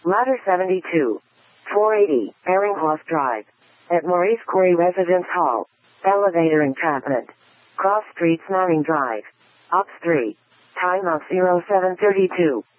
Ladder 72. 480, Baringhorst Drive. At Maurice Corey Residence Hall. Elevator entrapment. Cross Street Snarring Drive. Ops 3. Time of 0732.